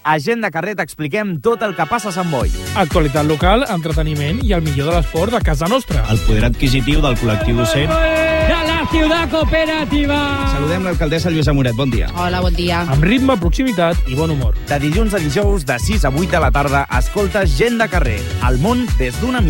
A Gent de Carrer t'expliquem tot el que passa a Sant Boi. Actualitat local, entreteniment i el millor de l'esport de casa nostra. El poder adquisitiu del col·lectiu docent. De la ciutat cooperativa. Saludem l'alcaldessa Lluïsa Moret, bon dia. Hola, bon dia. Amb ritme, proximitat i bon humor. De dilluns a dijous, de 6 a 8 de la tarda, escolta Gent de Carrer, el món des d'una